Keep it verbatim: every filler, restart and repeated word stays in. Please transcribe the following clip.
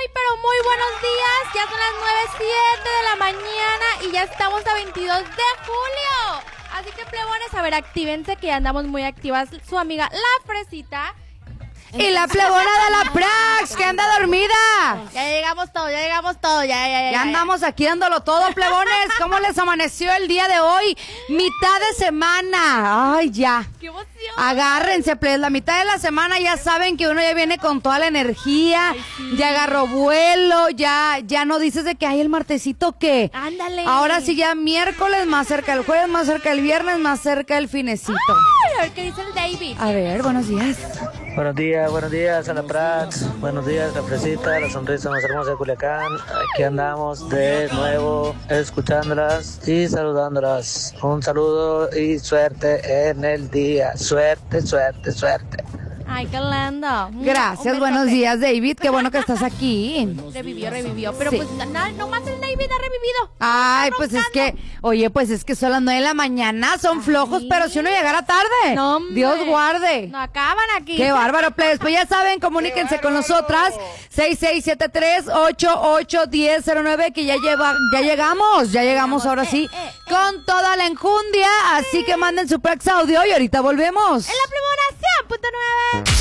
Muy, pero muy buenos días. Ya son las nueve siete de la mañana y ya estamos a veintidós de julio. Así que, plebones, a ver, actívense que ya andamos muy activas. Su amiga La Fresita. Y la plebona de la Prax, que anda dormida. Ya llegamos todos, ya llegamos todos, ya, ya, ya. Ya ya andamos aquí dándolo todo, plebones. ¿Cómo les amaneció el día de hoy? Mitad de semana. Ay, ya. ¡Qué emoción! Agárrense, plebes. La mitad de la semana ya saben que uno ya viene con toda la energía. Ay, sí. Ya agarró vuelo, ya, ya no dices de que hay el martesito que. Ándale. Ahora sí ya miércoles, más cerca el jueves, más cerca el viernes, más cerca el finecito. Ay, a ver qué dice el David. A ver, buenos días. Buenos días, buenos días a la Prats, buenos días La Fresita, la sonrisa más hermosa de Culiacán. Aquí andamos de nuevo escuchándolas y saludándolas. Un saludo y suerte en el día. Suerte, suerte, suerte. Ay, qué lindo. Gracias, Un buenos besote. días, David. Qué bueno que estás aquí. Revivió, revivió. Pero Sí. pues nada, nomás el David ha revivido. Ay, Está pues es roncando. que, oye, pues es que son las nueve de la mañana, son flojos, Ay. pero si uno llegara tarde, No, hombre. Dios guarde. No acaban aquí. Qué bárbaro, plebes. Pues ya saben, comuníquense con nosotras, seis seis siete tres, ocho ocho, uno cero cero nueve, que ya lleva, ya llegamos, ya llegamos ahora sí, eh, eh. con toda la enjundia, así que manden su Prax audio y ahorita volvemos. En la plebona cien punto nueve.